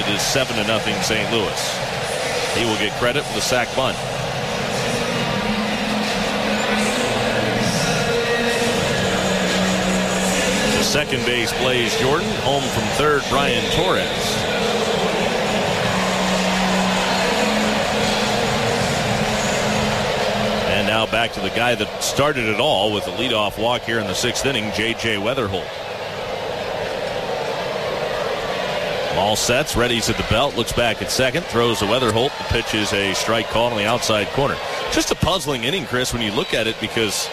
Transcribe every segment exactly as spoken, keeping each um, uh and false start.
it is seven to nothing Saint Louis. He will get credit for the sack bunt. To second base, Blaze Jordan. Home from third, Brian Torres. And now back to the guy that started it all with a leadoff walk here in the sixth inning, J J Weatherholt. All sets, readies at the belt, looks back at second, throws to Weatherholt. The pitch is a strike call on the outside corner. Just a puzzling inning, Chris, when you look at it, because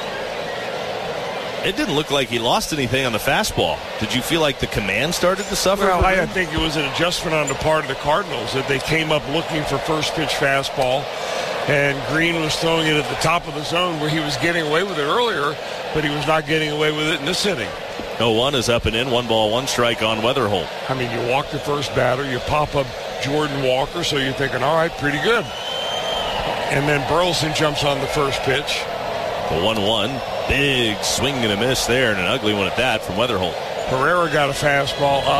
it didn't look like he lost anything on the fastball. Did you feel like the command started to suffer? Well, I, I think it was an adjustment on the part of the Cardinals that they came up looking for first pitch fastball, and Green was throwing it at the top of the zone where he was getting away with it earlier, but he was not getting away with it in this inning. No one is up and in. One ball, one strike on Weatherholt. I mean, you walk the first batter, you pop up Jordan Walker, so you're thinking, all right, pretty good. And then Burleson jumps on the first pitch. The one one. Big swing and a miss there, and an ugly one at that from Weatherholt. Pereira got a fastball up.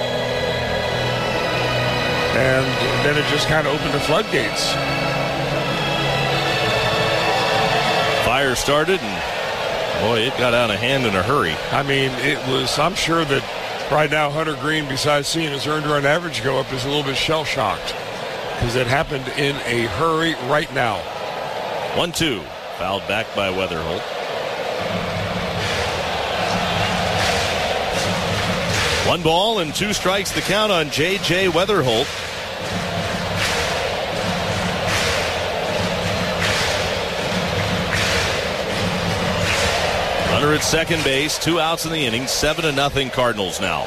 And then it just kind of opened the floodgates. Fire started, and boy, it got out of hand in a hurry. I mean, it was, I'm sure that right now Hunter Green, besides seeing his earned run average go up, is a little bit shell-shocked because it happened in a hurry right now. one two. Fouled back by Weatherholt. One ball and two strikes the count on J J Weatherholt. Runner at second base, two outs in the inning, seven to nothing Cardinals now.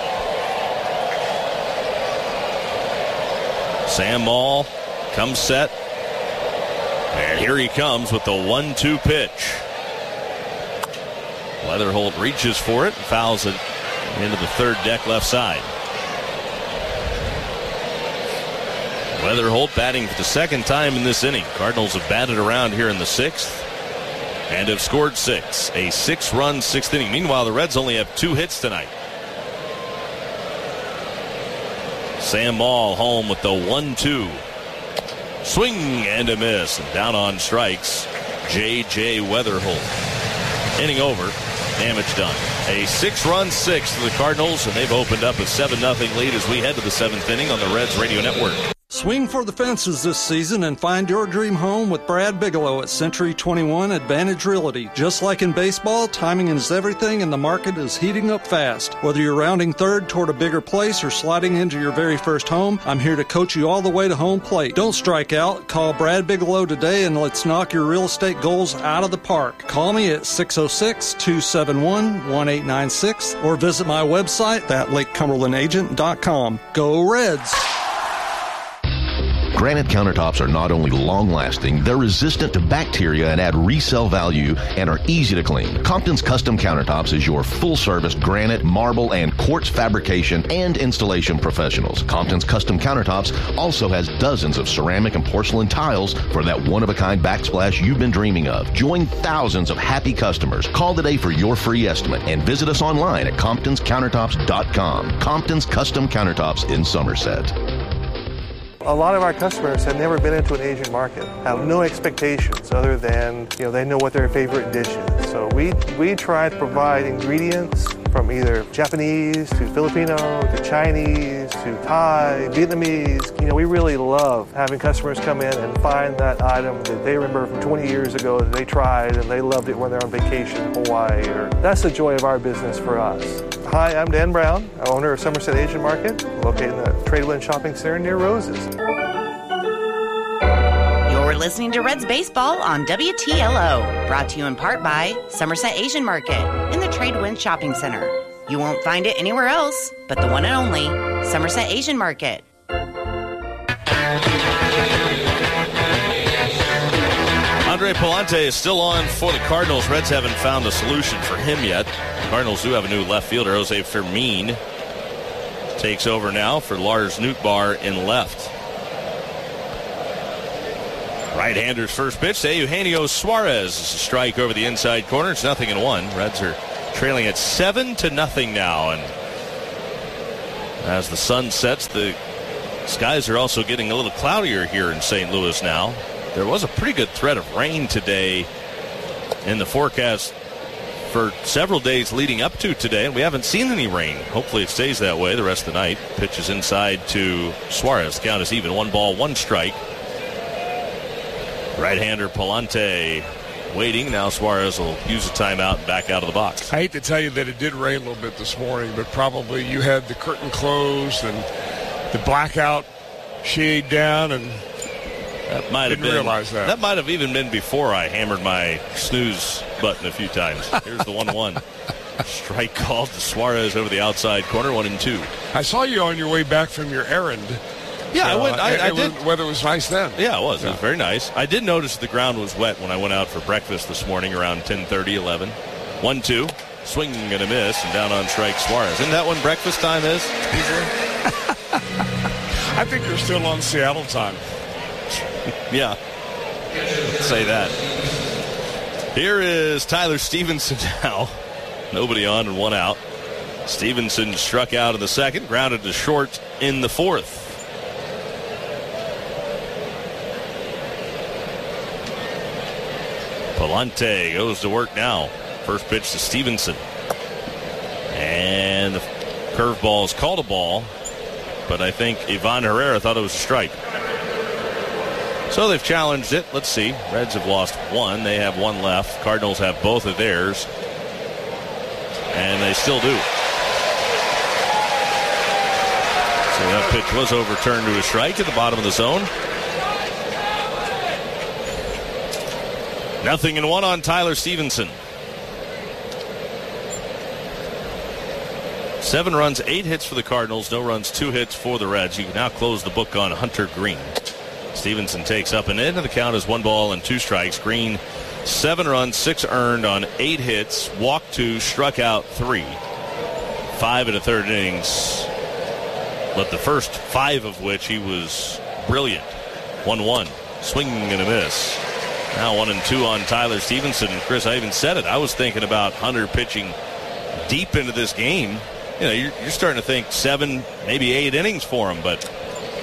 Sam Maul comes set. And here he comes with the one two pitch. Weatherholt reaches for it and fouls it into the third deck left side. Weatherholt batting for the second time in this inning. Cardinals have batted around here in the sixth and have scored six. A six-run sixth inning. Meanwhile, the Reds only have two hits tonight. Sam Maul home with the one two. Swing and a miss. And down on strikes, J J Weatherholt. Inning over. Damage done. A six-run sixth to the Cardinals, and they've opened up a seven nothing lead as we head to the seventh inning on the Reds Radio Network. Swing for the fences this season and find your dream home with Brad Bigelow at Century twenty-one Advantage Realty. Just like in baseball, timing is everything and the market is heating up fast. Whether you're rounding third toward a bigger place or sliding into your very first home, I'm here to coach you all the way to home plate. Don't strike out. Call Brad Bigelow today and let's knock your real estate goals out of the park. Call me at six oh six, two seven one, one eight nine six or visit my website at lake cumberland agent dot com. Go Reds! Granite countertops are not only long-lasting, they're resistant to bacteria and add resale value and are easy to clean. Compton's Custom Countertops is your full-service granite, marble, and quartz fabrication and installation professionals. Compton's Custom Countertops also has dozens of ceramic and porcelain tiles for that one-of-a-kind backsplash you've been dreaming of. Join thousands of happy customers. Call today for your free estimate and visit us online at comptons countertops dot com. Compton's Custom Countertops in Somerset. A lot of our customers have never been into an Asian market, have no expectations other than, you know, they know what their favorite dish is. So we, we try to provide ingredients from either Japanese to Filipino to Chinese to Thai, Vietnamese. You know, we really love having customers come in and find that item that they remember from twenty years ago that they tried and they loved it when they're on vacation in Hawaii. Or, that's the joy of our business for us. Hi, I'm Dan Brown, owner of Somerset Asian Market, located in the Tradewind Shopping Center near Roses. You're listening to Reds Baseball on W T L O, brought to you in part by Somerset Asian Market in the Tradewind Shopping Center. You won't find it anywhere else but the one and only Somerset Asian Market. Andre Palante is still on for the Cardinals. Reds haven't found a solution for him yet. Cardinals do have a new left fielder. Jose Fermin takes over now for Lars Nootbaar in left. Right-hander's first pitch to Eugenio Suarez. It's a strike over the inside corner. It's nothing in one. Reds are trailing at seven to nothing now. And As the sun sets, the skies are also getting a little cloudier here in Saint Louis now. There was a pretty good threat of rain today in the forecast for several days leading up to today, and we haven't seen any rain. Hopefully it stays that way the rest of the night. Pitch is inside to Suarez. Count is even. One ball, one strike. Right-hander Palante waiting. Now Suarez will use a timeout and back out of the box. I hate to tell you that it did rain a little bit this morning, but probably you had the curtain closed and the blackout shade down, and that might didn't have been, realize that. That might have even been before I hammered my snooze button a few times. Here's the one one. Strike called to Suarez over the outside corner, one and two. I saw you on your way back from your errand. Yeah, so, I went. I, uh, I did. Was, weather was nice then. Yeah, it was. Yeah. It was very nice. I did notice the ground was wet when I went out for breakfast this morning around ten thirty, eleven. one two. Swing and a miss, and down on strike Suarez. Isn't that when breakfast time is? I think you're still on Seattle time. Yeah. Let's say that. Here is Tyler Stevenson now. Nobody on and one out. Stevenson struck out in the second, grounded to short in the fourth. Palante goes to work now. First pitch to Stevenson. And the curveball is called a ball, but I think Ivan Herrera thought it was a strike. So they've challenged it. Let's see. Reds have lost one. They have one left. Cardinals have both of theirs. And they still do. So that pitch was overturned to a strike at the bottom of the zone. Nothing in one on Tyler Stevenson. Seven runs, eight hits for the Cardinals. No runs, two hits for the Reds. You can now close the book on Hunter Green. Stevenson takes up and in, and the count is one ball and two strikes. Green, seven runs, six earned on eight hits, walked two, struck out three. Five and a third innings, but the first five of which he was brilliant. one one, swing and a miss. Now one and two on Tyler Stevenson. And Chris, I even said it. I was thinking about Hunter pitching deep into this game. You know, you're, you're starting to think seven, maybe eight innings for him, but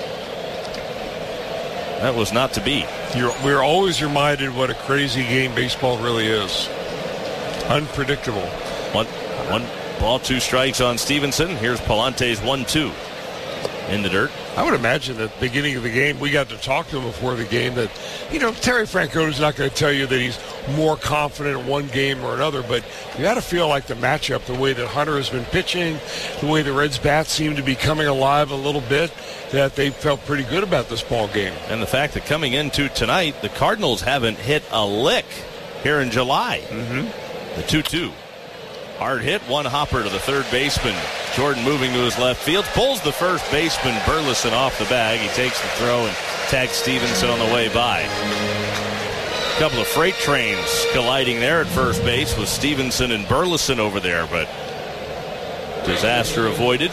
that was not to be. You're, we're always reminded what a crazy game baseball really is. Unpredictable. One, one ball, two strikes on Stevenson. Here's Palante's one two in the dirt. I would imagine at the beginning of the game, we got to talk to him before the game that, you know, Terry Francona's not going to tell you that he's more confident in one game or another, but you got to feel like the matchup, the way that Hunter has been pitching, the way the Reds' bats seem to be coming alive a little bit, that they felt pretty good about this ball game. And the fact that coming into tonight, the Cardinals haven't hit a lick here in July. Mm-hmm. The two two. Hard hit, one hopper to the third baseman. Jordan moving to his left field, pulls the first baseman Burleson off the bag. He takes the throw and tags Stevenson on the way by. A couple of freight trains colliding there at first base with Stevenson and Burleson over there, but disaster avoided.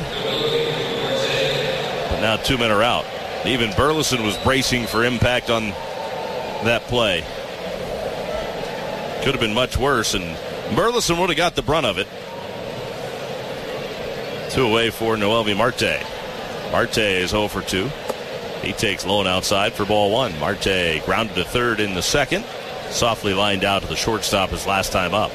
But now two men are out. Even Burleson was bracing for impact on that play. Could have been much worse, and Burleson would have got the brunt of it. Two away for Noelvi Marte. Marte is oh for two. He takes low and outside for ball one. Marte grounded to third in the second. Softly lined out to the shortstop his last time up.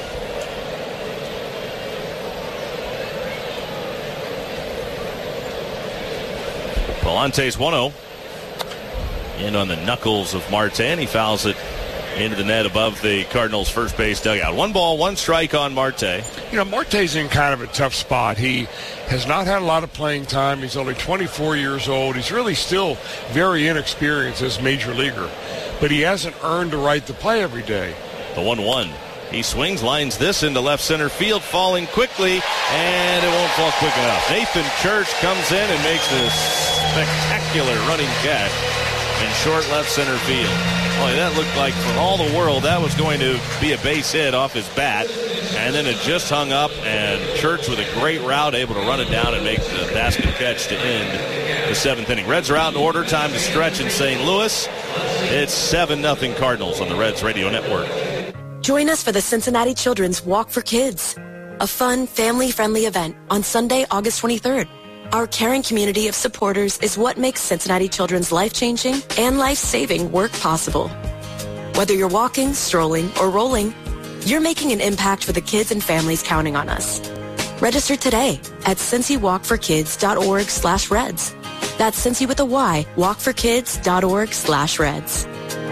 Palante's one oh. In on the knuckles of Marte, and he fouls it into the net above the Cardinals' first base dugout. One ball, one strike on Marte. You know, Marte's in kind of a tough spot. He has not had a lot of playing time. He's only twenty-four years old. He's really still very inexperienced as a major leaguer. But he hasn't earned the right to play every day. The one one. He swings, lines this into left center field, falling quickly, and it won't fall quick enough. Nathan Church comes in and makes this spectacular running catch in short left center field. Boy, that looked like for all the world that was going to be a base hit off his bat, and then it just hung up, and Church with a great route able to run it down and make the basket catch to end the seventh inning. Reds are out in order. Time to stretch in Saint Louis. It's seven nothing Cardinals on the Reds Radio Network. Join us for the Cincinnati Children's Walk for Kids, a fun, family-friendly event on Sunday, August twenty-third. Our caring community of supporters is what makes Cincinnati Children's life-changing and life-saving work possible. Whether you're walking, strolling, or rolling, you're making an impact for the kids and families counting on us. Register today at cincy walk for kids dot org slash reds. That's Cincy with a Y, walk for kids dot org slash reds.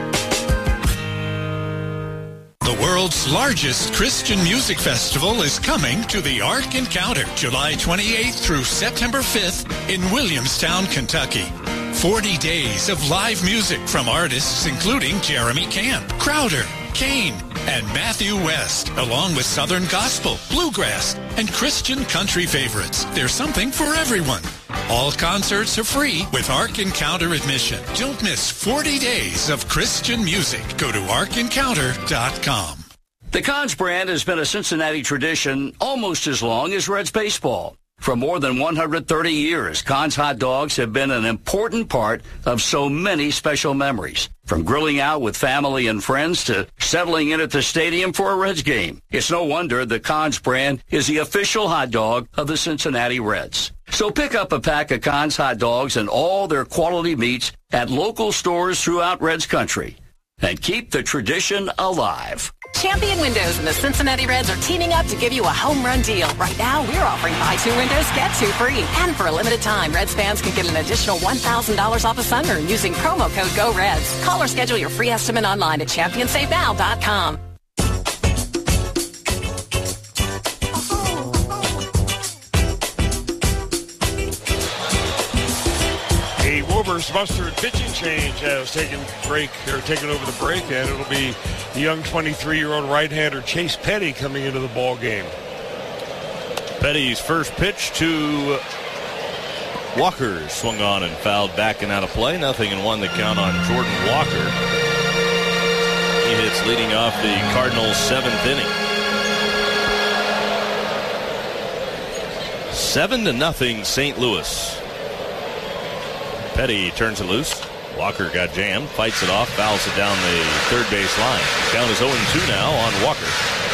The world's largest Christian music festival is coming to the Ark Encounter, July twenty-eighth through September fifth in Williamstown, Kentucky. forty days of live music from artists including Jeremy Camp, Crowder, Kane, and Matthew West, along with Southern Gospel, Bluegrass, and Christian country favorites. There's something for everyone. All concerts are free with Ark Encounter admission. Don't miss forty days of Christian music. Go to ark encounter dot com. The Cons brand has been a Cincinnati tradition almost as long as Reds baseball. For more than one hundred thirty years, Cons hot dogs have been an important part of so many special memories. From grilling out with family and friends to settling in at the stadium for a Reds game. It's no wonder the Cons brand is the official hot dog of the Cincinnati Reds. So pick up a pack of Cons hot dogs and all their quality meats at local stores throughout Reds country. And keep the tradition alive. Champion Windows and the Cincinnati Reds are teaming up to give you a home run deal. Right now, we're offering buy two windows, get two free. And for a limited time, Reds fans can get an additional one thousand dollars off a sunroom using promo code GOREDS. Call or schedule your free estimate online at champion save now dot com. A Wilbur's mustard pitching change has taken break or taken over the break, and it'll be the young twenty-three-year-old right-hander Chase Petty coming into the ball game. Petty's first pitch to Walker swung on and fouled back and out of play. Nothing in one, the count on Jordan Walker. He hits leading off the Cardinals' seventh inning. Seven to nothing, Saint Louis. Petty turns it loose. Walker got jammed, fights it off, fouls it down the third base line. Count is oh and two now on Walker.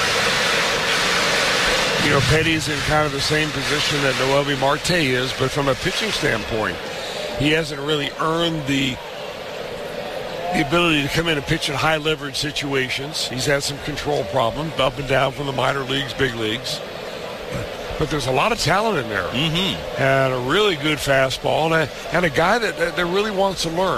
You know, Petty's in kind of the same position that Noelvi Marte is, but from a pitching standpoint, he hasn't really earned the the ability to come in and pitch in high leverage situations. He's had some control problems up and down from the minor leagues, big leagues. But there's a lot of talent in there. Mm-hmm. And a really good fastball, and a, and a guy that, that, that really wants to learn.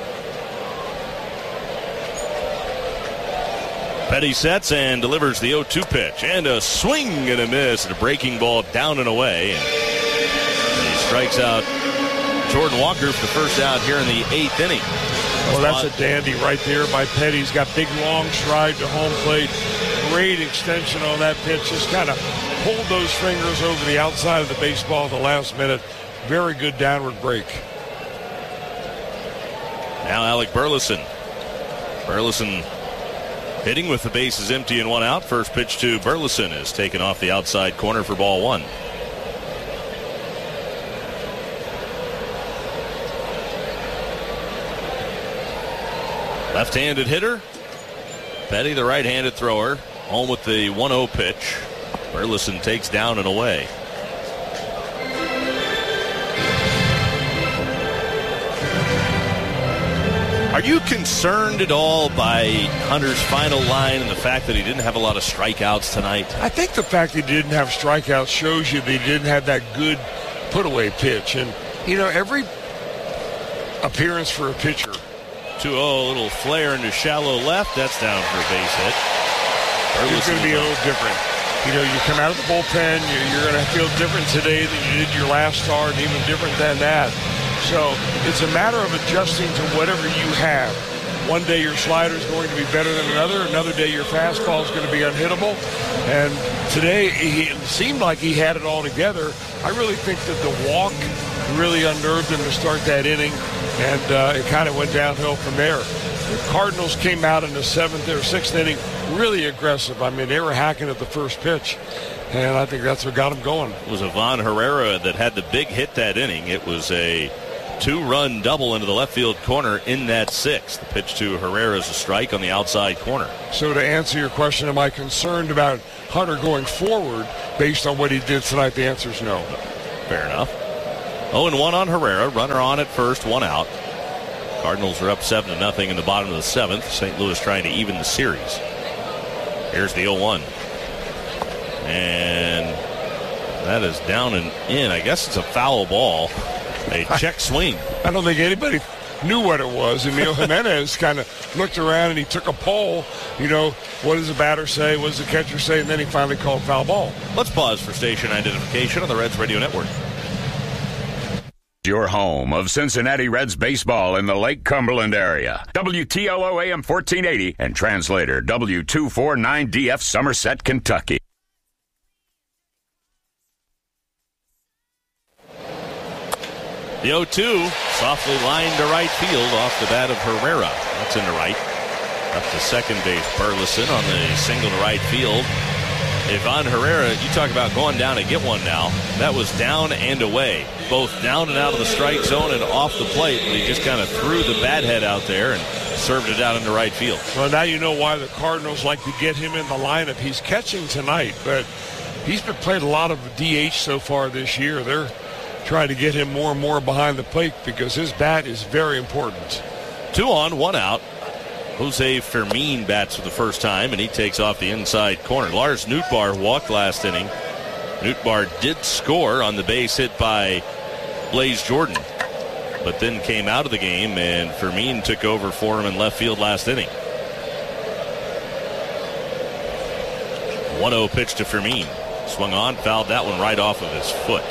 Petty sets and delivers the oh two pitch. And a swing and a miss. And a breaking ball down and away. And he strikes out Jordan Walker for the first out here in the eighth inning. Well, that's a dandy right there by Petty. He's got big, long stride to home plate. Great extension on that pitch. Just kind of pulled those fingers over the outside of the baseball at the last minute. Very good downward break. Now Alec Burleson. Burleson hitting with the bases empty and one out. First pitch to Burleson is taken off the outside corner for ball one. Left-handed hitter. Petty, the right-handed thrower. Home with the one oh pitch. Burleson takes down and away. Are you concerned at all by Hunter's final line and the fact that he didn't have a lot of strikeouts tonight? I think the fact that he didn't have strikeouts shows you that he didn't have that good put-away pitch. And, you know, every appearance for a pitcher. two oh, a little flare into shallow left. That's down for a base hit. It's going to be a little different. You know, you come out of the bullpen, you're, you're going to feel different today than you did your last start, and even different than that. So it's a matter of adjusting to whatever you have. One day your slider is going to be better than another. Another day your fastball is going to be unhittable. And today he, it seemed like he had it all together. I really think that the walk really unnerved him to start that inning, and uh, it kind of went downhill from there. The Cardinals came out in the seventh or sixth inning really aggressive. I mean, they were hacking at the first pitch, and I think that's what got them going. It was Ivan Herrera that had the big hit that inning. It was a two-run double into the left field corner in that sixth. The pitch to Herrera is a strike on the outside corner. So to answer your question, am I concerned about Hunter going forward based on what he did tonight? The answer is no. Fair enough. oh and one on Herrera. Runner on at first, one out. Cardinals are up seven to nothing in the bottom of the seventh. Saint Louis trying to even the series. Here's the oh one. And that is down and in. I guess it's a foul ball. A check swing. I don't think anybody knew what it was. Emil Jimenez kind of looked around and he took a poll. You know, what does the batter say? What does the catcher say? And then he finally called foul ball. Let's pause for station identification on the Reds Radio Network. Your home of Cincinnati Reds baseball in the Lake Cumberland area. W T L O A M fourteen eighty and translator W two forty-nine D F Somerset, Kentucky. The oh two softly lined to right field off the bat of Herrera. That's into right. Up to second base, Burleson on the single to right field. Ivan Herrera, you talk about going down to get one now. That was down and away. Both down and out of the strike zone and off the plate. He just kind of threw the bat head out there and served it out into right field. Well, now you know why the Cardinals like to get him in the lineup. He's catching tonight, but he's been playing a lot of D H so far this year. They're trying to get him more and more behind the plate because his bat is very important. Two on, one out. Jose Fermin bats for the first time, and he takes off the inside corner. Lars Nootbaar walked last inning. Nootbaar did score on the base hit by Blaze Jordan, but then came out of the game, and Fermin took over for him in left field last inning. one oh pitch to Fermin. Swung on, fouled that one right off of his foot.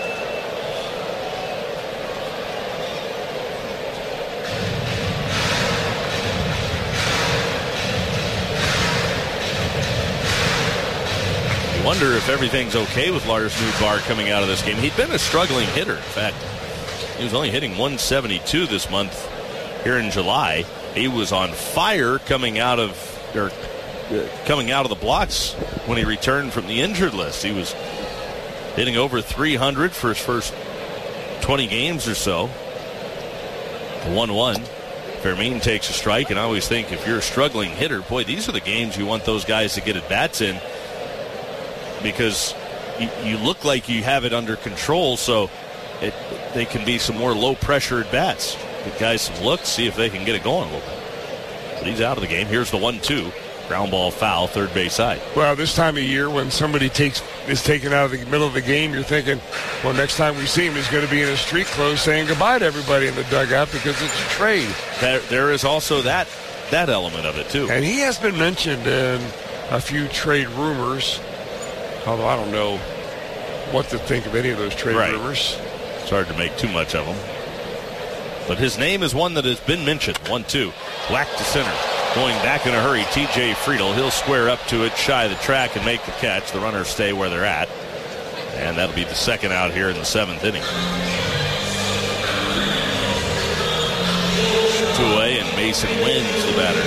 Wonder if everything's okay with Lars Nootbaar coming out of this game. He'd been a struggling hitter. In fact, he was only hitting one seventy-two this month here in July. He was on fire coming out of or uh, coming out of the blocks when he returned from the injured list. He was hitting over three hundred for his first twenty games or so. one one. Fermin takes a strike, and I always think if you're a struggling hitter, boy, these are the games you want those guys to get at bats in, because you, you look like you have it under control, so it, they can be some more low-pressure at bats. Give guys some looks, see if they can get it going a little bit. But he's out of the game. Here's the one two. Ground ball foul, third base side. Well, this time of year when somebody takes is taken out of the middle of the game, you're thinking, well, next time we see him, he's going to be in his street clothes saying goodbye to everybody in the dugout because it's a trade. There, there is also that, that element of it, too. And he has been mentioned in a few trade rumors, although I don't know what to think of any of those trade right. rumors. It's hard to make too much of them. But his name is one that has been mentioned. one two. Whack to center. Going back in a hurry, T J Friedel. He'll square up to it, shy of the track, and make the catch. The runners stay where they're at. And that'll be the second out here in the seventh inning. Two away, and Mason wins the batter.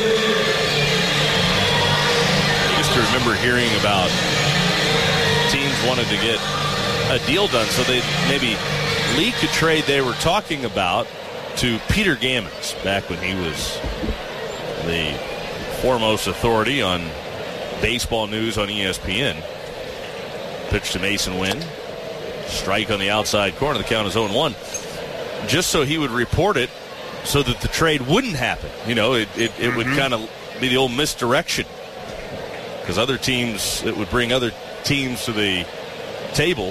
I used to remember hearing about teams wanted to get a deal done so they maybe leak a trade they were talking about to Peter Gammons back when he was the foremost authority on baseball news on E S P N. Pitch to Mason Wynn. Strike on the outside corner. The count is oh one. Just so he would report it so that the trade wouldn't happen. You know, it, it, it mm-hmm. would kind of be the old misdirection. Because other teams, it would bring other teams to the table.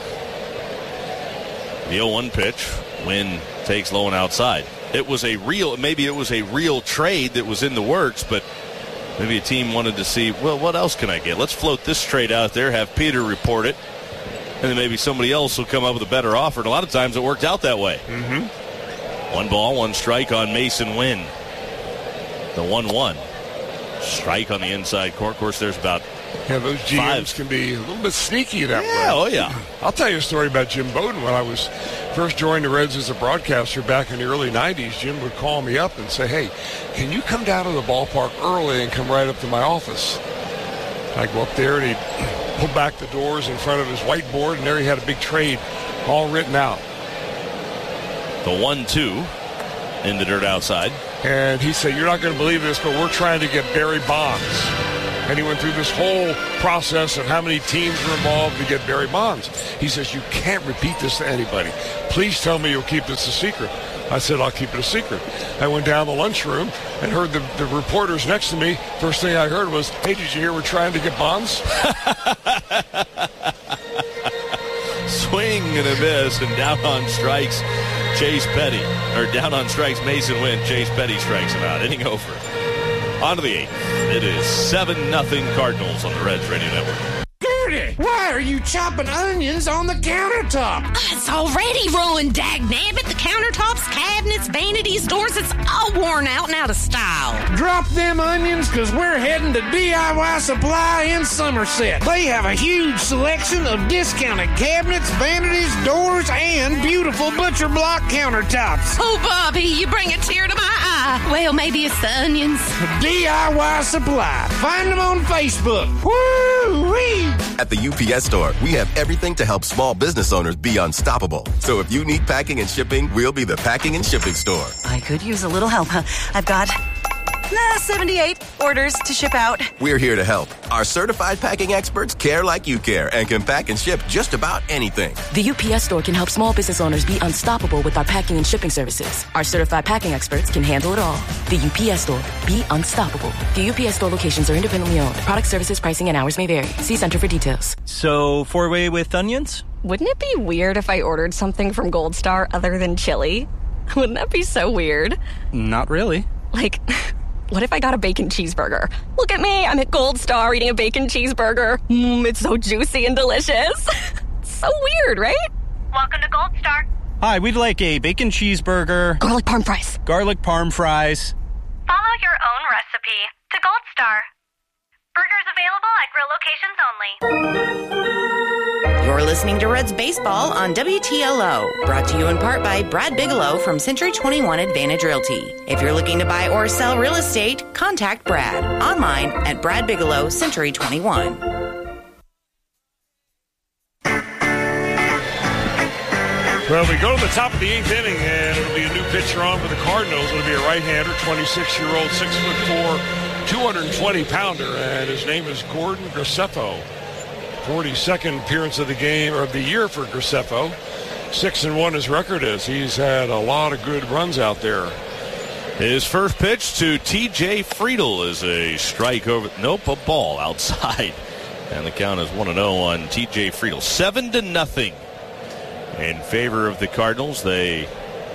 The oh one pitch. Wynn takes low and outside. It was a real, maybe it was a real trade that was in the works, but maybe a team wanted to see, well, what else can I get? Let's float this trade out there, have Peter report it, and then maybe somebody else will come up with a better offer. And a lot of times it worked out that way. Mm-hmm. One ball, one strike on Mason Wynn. The one one. Strike on the inside corner. Of course, there's about Yeah, those G Ms five. can be a little bit sneaky that yeah, way. Oh, yeah. I'll tell you a story about Jim Bowden. When I was first joined the Reds as a broadcaster back in the early nineties, Jim would call me up and say, hey, can you come down to the ballpark early and come right up to my office? I'd go up there, and he'd pull back the doors in front of his whiteboard, and there he had a big trade all written out. The one two in the dirt outside. And he said, you're not going to believe this, but we're trying to get Barry Bonds. And he went through this whole process of how many teams were involved to get Barry Bonds. He says, you can't repeat this to anybody. Please tell me you'll keep this a secret. I said, I'll keep it a secret. I went down the lunchroom and heard the, the reporters next to me. First thing I heard was, hey, did you hear we're trying to get Bonds? Swing and a miss, and down on strikes, Chase Petty. Or down on strikes, Mason Wynn. Chase Petty strikes him out. Inning over. On to the eighth. It is seven nothing Cardinals on the Reds Radio Network. Gertie, why are you chopping onions on the countertop? It's already ruined, dagnabbit. The countertops, cabinets, vanities, doors, it's all worn out and out of style. Drop them onions, because we're heading to D I Y Supply in Somerset. They have a huge selection of discounted cabinets, vanities, doors, and beautiful butcher block countertops. Oh, Bobby, you bring a tear to my eye. Well, maybe it's the onions. D I Y Supply. Find them on Facebook. Woo-wee! At the U P S Store, we have everything to help small business owners be unstoppable. So if you need packing and shipping, we'll be the packing and shipping store. I could use a little help. I've got nah, seventy-eight orders to ship out. We're here to help. Our certified packing experts care like you care and can pack and ship just about anything. The U P S Store can help small business owners be unstoppable with our packing and shipping services. Our certified packing experts can handle it all. The U P S Store. Be unstoppable. The U P S Store locations are independently owned. Product, services, pricing, and hours may vary. See Center for details. So, four-way with onions? Wouldn't it be weird if I ordered something from Gold Star other than chili? Wouldn't that be so weird? Not really. Like, what if I got a bacon cheeseburger? Look at me, I'm at Gold Star eating a bacon cheeseburger. Mmm, it's so juicy and delicious. So weird, right? Welcome to Gold Star. Hi, we'd like a bacon cheeseburger. Garlic parm fries. Garlic parm fries. Follow your own recipe to Gold Star. Burgers available at grill locations only. You're listening to Reds Baseball on W T L O, brought to you in part by Brad Bigelow from Century twenty-one Advantage Realty. If you're looking to buy or sell real estate, contact Brad online at Brad Bigelow Century twenty-one. Well, we go to the top of the eighth inning, and it'll be a new pitcher on for the Cardinals. It'll be a right-hander, twenty-six-year-old, six foot four, two hundred twenty pounder, and his name is Gordon Graceffo. forty-second appearance of the game or of the year for Graceffo. Six and one his record is. He's had a lot of good runs out there. His first pitch to T J Friedel is a strike over. Nope, a ball outside, and the count is one and zero on T J Friedel. Seven to nothing in favor of the Cardinals. They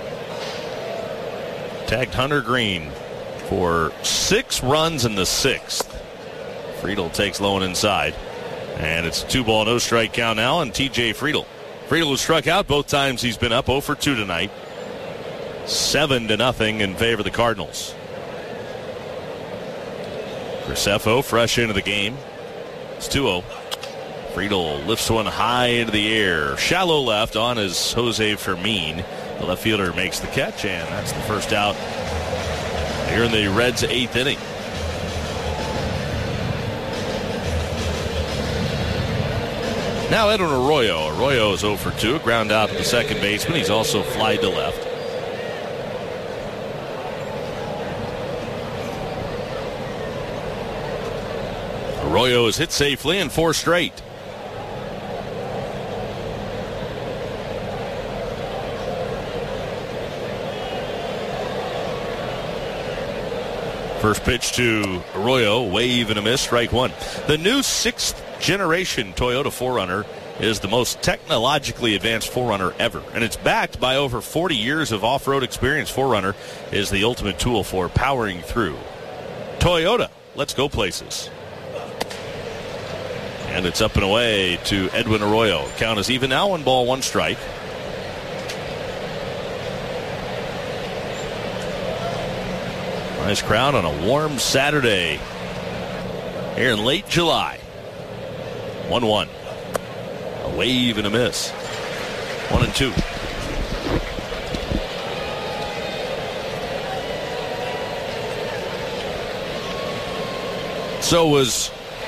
tagged Hunter Green for six runs in the sixth. Friedel takes low and inside. And it's a two ball, no strike count now on T J Friedel. Friedel was struck out both times he's been up, zero for two tonight. Seven to nothing in favor of the Cardinals. Graceffo fresh into the game. It's two oh. Friedel lifts one high into the air. Shallow left on is Jose Fermin. The left fielder makes the catch, and that's the first out here in the Reds' eighth inning. Now Edwin Arroyo. Arroyo is zero for two. Ground out to the second baseman. He's also flied to left. Arroyo is hit safely in four straight. First pitch to Arroyo, wave and a miss, strike one. The new sixth generation Toyota four runner is the most technologically advanced four runner ever, and it's backed by over forty years of off-road experience. four runner is the ultimate tool for powering through. Toyota, let's go places. And it's up and away to Edwin Arroyo. Count is even now, one ball, one strike. Nice crowd on a warm Saturday here in late July. one one. A wave and a miss. One and two. So was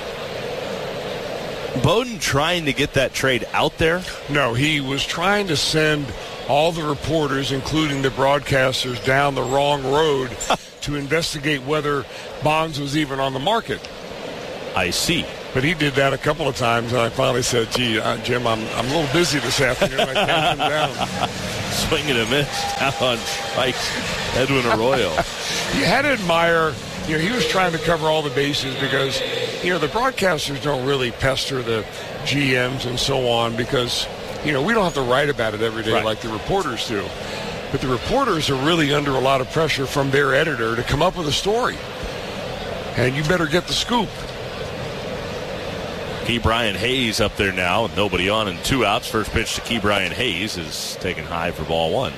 Bowden trying to get that trade out there? No, he was trying to send all the reporters, including the broadcasters, down the wrong road to investigate whether Bonds was even on the market. I C. But he did that a couple of times, and I finally said, gee, uh, Jim, I'm, I'm a little busy this afternoon. I can't come down. Swing and a miss down on strikes. Edwin Arroyo. You had to admire, you know, he was trying to cover all the bases because, you know, the broadcasters don't really pester the G Ms and so on because, you know, we don't have to write about it every day right. like the reporters do. But the reporters are really under a lot of pressure from their editor to come up with a story. And you better get the scoop. Ke'Bryan Hayes up there now with nobody on and two outs. First pitch to Ke'Bryan Hayes is taken high for ball one.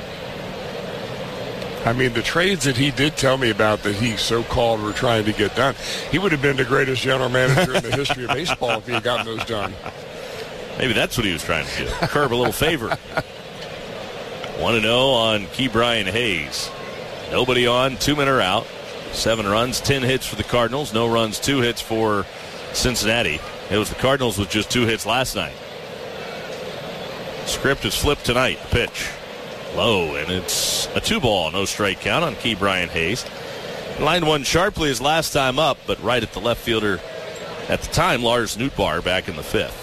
I mean, the trades that he did tell me about that he so-called were trying to get done, he would have been the greatest general manager in the history of baseball if he had gotten those done. Maybe that's what he was trying to do. Curb a little favor. one and oh on Ke'Bryan Hayes. Nobody on, two men are out. Seven runs, ten hits for the Cardinals. No runs, two hits for Cincinnati. It was the Cardinals with just two hits last night. Script is flipped tonight. Pitch low, and it's a two ball, no strike count on Ke'Bryan Hayes. Lined one sharply his last time up, but right at the left fielder at the time, Lars Nootbaar, back in the fifth.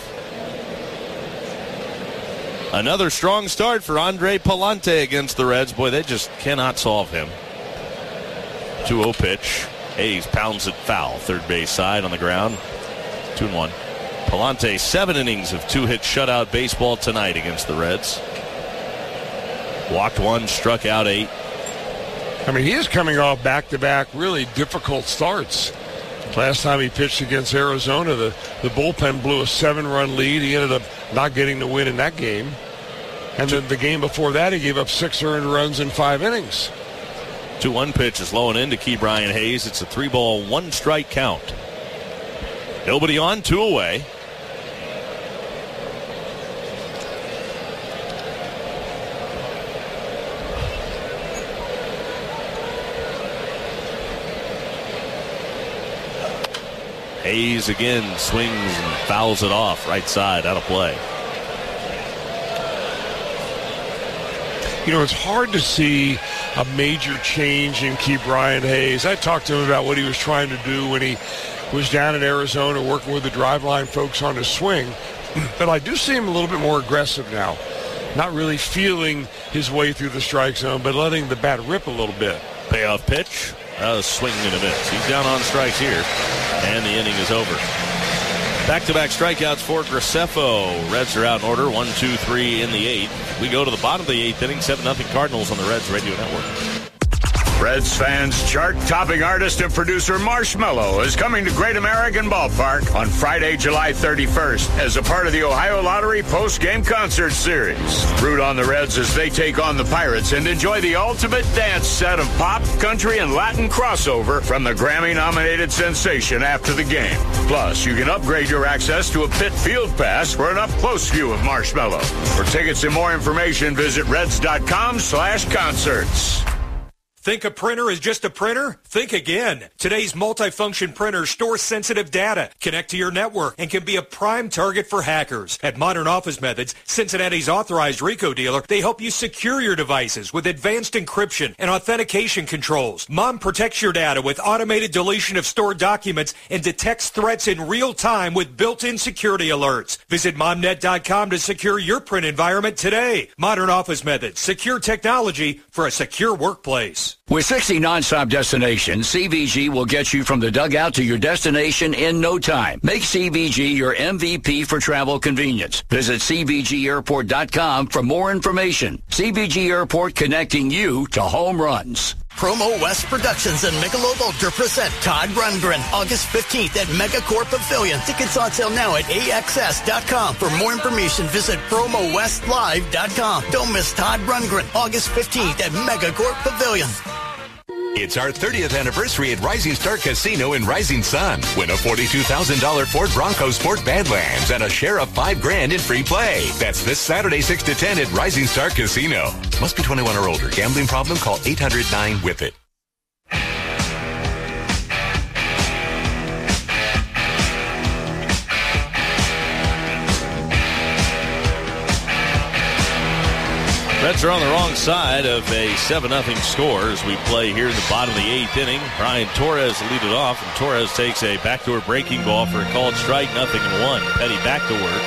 Another strong start for Andre Pallante against the Reds. Boy, they just cannot solve him. two oh pitch. Hayes pounds it foul. Third base side on the ground. two and one. Pallante, seven innings of two-hit shutout baseball tonight against the Reds. Walked one, struck out eight. I mean, he is coming off back-to-back really difficult starts. Last time he pitched against Arizona, the, the bullpen blew a seven-run lead. He ended up not getting the win in that game. And then the game before that, he gave up six earned runs in five innings. two one pitch is low and into Ke'Bryan Hayes. It's a three-ball, one-strike count. Nobody on, two away. Hayes again swings and fouls it off. Right side, out of play. You know, it's hard to see a major change in Ke'Bryan Hayes. I talked to him about what he was trying to do when he was down in Arizona working with the driveline folks on his swing. But I do see him a little bit more aggressive now. Not really feeling his way through the strike zone, but letting the bat rip a little bit. Payoff pitch. Uh, swing and a miss. He's down on strikes here, and the inning is over. Back-to-back strikeouts for Graceffo. Reds are out in order, one, two, three in the eighth. We go to the bottom of the eighth inning, seven nothing Cardinals on the Reds Radio Network. Reds fans, chart-topping artist and producer Marshmello is coming to Great American Ballpark on Friday, July thirty-first as a part of the Ohio Lottery post-game concert series. Root on the Reds as they take on the Pirates and enjoy the ultimate dance set of pop, country, and Latin crossover from the Grammy-nominated sensation after the game. Plus, you can upgrade your access to a pit field pass for an up-close view of Marshmello. For tickets and more information, visit reds.com slash concerts. Think a printer is just a printer? Think again. Today's multifunction printers store sensitive data, connect to your network, and can be a prime target for hackers. At Modern Office Methods, Cincinnati's authorized RICO dealer, they help you secure your devices with advanced encryption and authentication controls. Mom protects your data with automated deletion of stored documents and detects threats in real time with built-in security alerts. Visit momnet dot com to secure your print environment today. Modern Office Methods, secure technology for a secure workplace. With sixty nonstop destinations, C V G will get you from the dugout to your destination in no time. Make C V G your M V P for travel convenience. Visit c v g airport dot com for more information. C V G Airport, connecting you to home runs. Promo West Productions and Michelob Ultra present Todd Rundgren August fifteenth at Megacorp Pavilion. Tickets on sale now at a x s dot com. For more information, visit promo west live dot com. Don't miss Todd Rundgren August fifteenth at Megacorp Pavilion. It's our thirtieth anniversary at Rising Star Casino in Rising Sun. Win a forty-two thousand dollars Ford Bronco Sport Badlands and a share of five grand in free play. That's this Saturday, six to ten at Rising Star Casino. Must be twenty-one or older. Gambling problem? Call eight hundred nine with it. Mets are on the wrong side of a seven nothing score as we play here in the bottom of the eighth inning. Brian Torres lead it off, and Torres takes a backdoor breaking ball for a called strike, nothing and one. Petty back to work.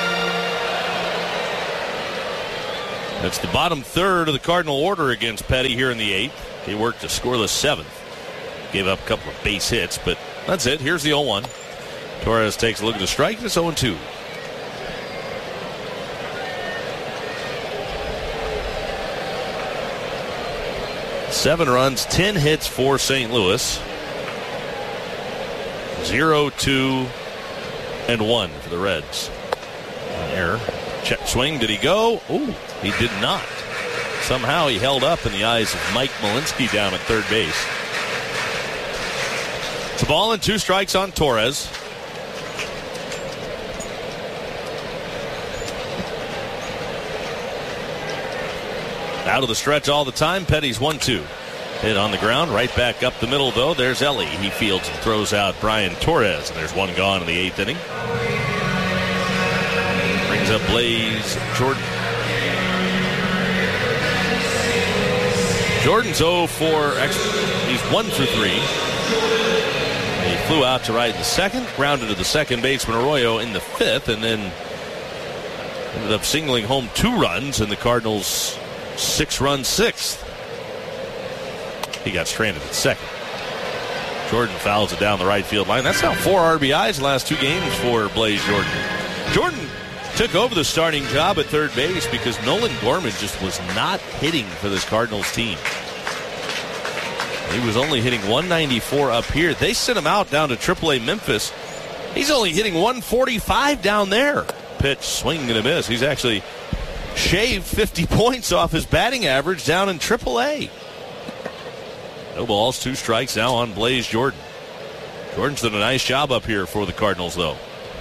That's the bottom third of the Cardinal order against Petty here in the eighth. He worked a scoreless seventh. Gave up a couple of base hits, but that's it. Here's the oh one. Torres takes a look at the strike, and it's oh two. Seven runs, ten hits for Saint Louis. Zero, two, and one for the Reds. An error. Check swing. Did he go? Ooh, he did not. Somehow he held up in the eyes of Mike Malinsky down at third base. It's a ball and two strikes on Torres. Out of the stretch all the time. Petty's one two. Hit on the ground. Right back up the middle, though. There's Ellie. He fields and throws out Brian Torres. And there's one gone in the eighth inning. Brings up Blaze Jordan. Jordan's oh for extra. He's one for three. He flew out to right in the second. Grounded to the second baseman Arroyo in the fifth. And then ended up singling home two runs in the Cardinals' six-run sixth. He got stranded at second. Jordan fouls it down the right field line. That's now four R B Is the last two games for Blaze Jordan. Jordan took over the starting job at third base because Nolan Gorman just was not hitting for this Cardinals team. He was only hitting one ninety-four up here. They sent him out down to triple A Memphis. He's only hitting one forty-five down there. Pitch, swing and a miss. He's actually shaved fifty points off his batting average down in triple A. No balls, two strikes now on Blaze Jordan. Jordan's done a nice job up here for the Cardinals, though.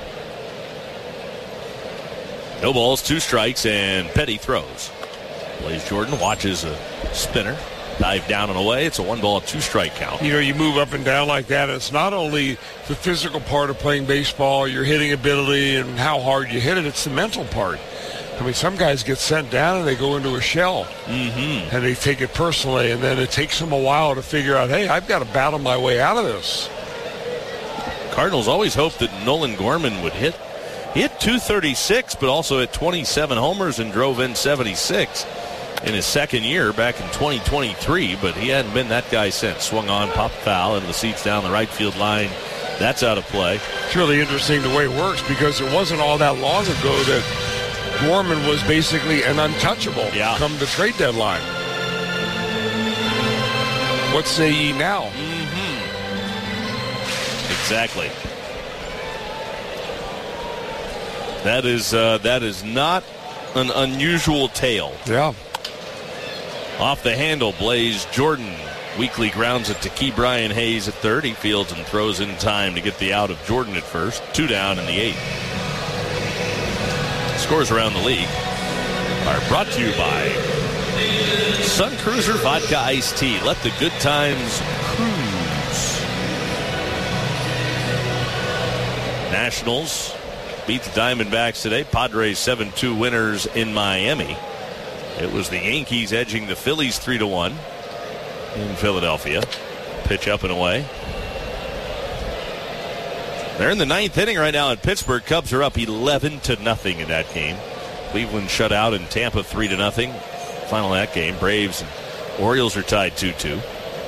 No balls, two strikes, and Petty throws. Blaze Jordan watches a spinner dive down and away. It's a one ball, two strike count. You know, you move up and down like that. It's not only the physical part of playing baseball, your hitting ability and how hard you hit it. It's the mental part. I mean, some guys get sent down and they go into a shell. Mm-hmm. And they take it personally. And then it takes them a while to figure out, hey, I've got to battle my way out of this. Cardinals always hoped that Nolan Gorman would hit. He hit two thirty-six, but also hit twenty-seven homers and drove in seventy-six in his second year back in twenty twenty-three. But he hadn't been that guy since. Swung on, popped foul into the seats down the right field line. That's out of play. It's really interesting the way it works because it wasn't all that long ago that Gorman was basically an untouchable yeah. come the trade deadline. What say ye now? Mm-hmm. Exactly. That is uh, that is not an unusual tale. Yeah. Off the handle, Blaze Jordan weakly grounds it to Key Brian Hayes at third. He fields and throws in time to get the out of Jordan at first. Two down in the eighth. Scores around the league are brought to you by Sun Cruiser Vodka Iced Tea. Let the good times cruise. Nationals beat the Diamondbacks today. Padres seven two winners in Miami. It was the Yankees edging the Phillies three to one in Philadelphia. Pitch up and away. They're in the ninth inning right now in Pittsburgh. Cubs are up eleven to nothing in that game. Cleveland shut out in Tampa three to nothing. Final of that game. Braves and Orioles are tied two two.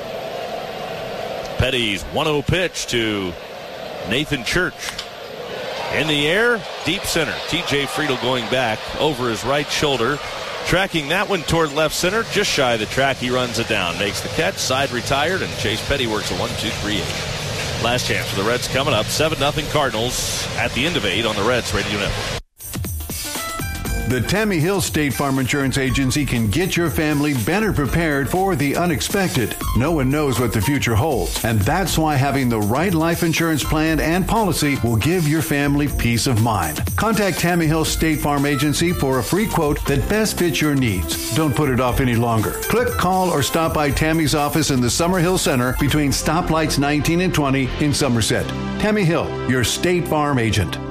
Petty's one oh pitch to Nathan Church. In the air, deep center. T J Friedel going back over his right shoulder. Tracking that one toward left center. Just shy of the track, he runs it down. Makes the catch, side retired, and Chase Petty works a one two three eight. Last chance for the Reds coming up. seven nothing Cardinals at the end of eight on the Reds Radio Network. The Tammy Hill State Farm Insurance Agency can get your family better prepared for the unexpected. No one knows what the future holds, and that's why having the right life insurance plan and policy will give your family peace of mind. Contact Tammy Hill State Farm Agency for a free quote that best fits your needs. Don't put it off any longer. Click, call, or stop by Tammy's office in the Summerhill Center between stoplights nineteen and twenty in Somerset. Tammy Hill, your State Farm agent.